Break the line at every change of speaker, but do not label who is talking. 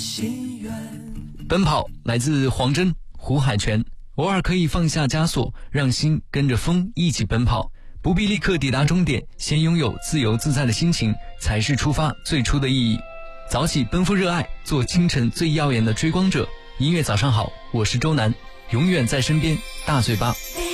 心愿。
奔跑来自黄真、胡海泉，偶尔可以放下枷锁，让心跟着风一起奔跑，不必立刻抵达终点，先拥有自由自在的心情，才是出发最初的意义。早起奔赴热爱，做清晨最耀眼的追光者。音乐早上好，我是周南，永远在身边，大嘴巴。